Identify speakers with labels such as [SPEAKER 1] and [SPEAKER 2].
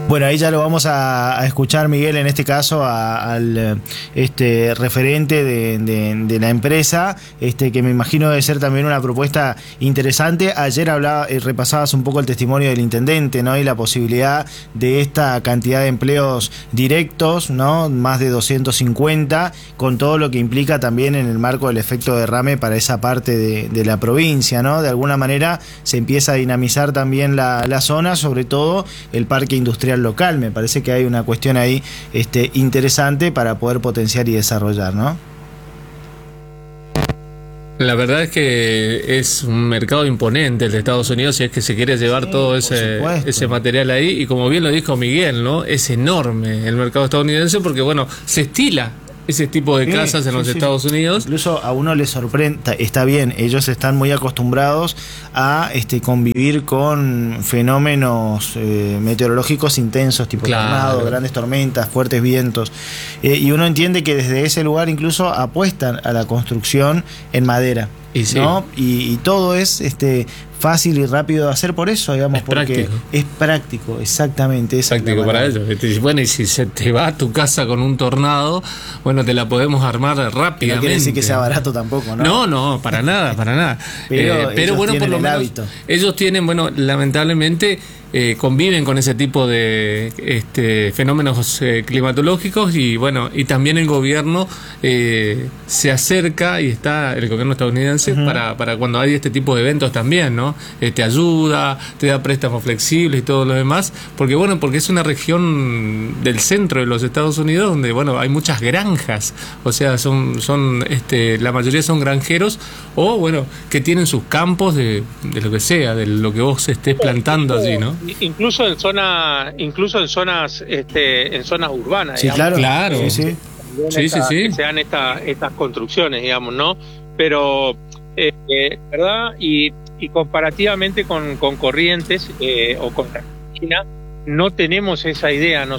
[SPEAKER 1] Bueno, ahí ya lo vamos a escuchar, Miguel, en este caso al referente de la empresa, que me imagino debe ser también una propuesta interesante. Ayer repasabas un poco el testimonio del intendente, ¿no? Y la posibilidad de esta cantidad de empleos directos, ¿no? Más de 250, con todo lo que implica también en el marco del efecto derrame para esa parte de la provincia, ¿no? De alguna manera se empieza a dinamizar también la zona, sobre todo el parque industrial local. Me parece que hay una cuestión ahí interesante para poder potenciar y desarrollar, ¿no?
[SPEAKER 2] La verdad es que es un mercado imponente el de Estados Unidos, si es que se quiere llevar todo ese material ahí, y como bien lo dijo Miguel, ¿no? Es enorme el mercado estadounidense porque, bueno, se estila ese tipo de casas en los Estados Unidos.
[SPEAKER 1] Incluso a uno le sorprende, está bien, ellos están muy acostumbrados a convivir con fenómenos meteorológicos intensos, tipo tornados, grandes tormentas, fuertes vientos, y uno entiende que desde ese lugar incluso apuestan a la construcción en madera, ¿no? Y todo es fácil y rápido de hacer por eso, digamos, porque es práctico, exactamente.
[SPEAKER 2] Es práctico para ellos. Bueno, y si se te va a tu casa con un tornado, bueno, te la podemos armar rápidamente.
[SPEAKER 1] No quiere decir que sea barato tampoco, ¿no?
[SPEAKER 2] No, para nada, para nada. Pero bueno, por lo menos hábito. Ellos tienen, bueno, lamentablemente conviven con ese tipo de fenómenos climatológicos, y bueno, y también el gobierno se acerca, y está el gobierno estadounidense para cuando hay este tipo de eventos también, ¿no? Te ayuda, te da préstamos flexibles y todo lo demás, porque es una región del centro de los Estados Unidos donde, bueno, hay muchas granjas, o sea, la mayoría son granjeros, o bueno, que tienen sus campos de lo que sea, de lo que vos estés plantando allí, ¿no?
[SPEAKER 3] Incluso en zonas urbanas,
[SPEAKER 1] sí,
[SPEAKER 3] digamos.
[SPEAKER 1] Claro. Sí.
[SPEAKER 3] Que se dan estas construcciones, digamos, ¿no? Pero verdad, y comparativamente con Corrientes o con Argentina, no tenemos esa idea.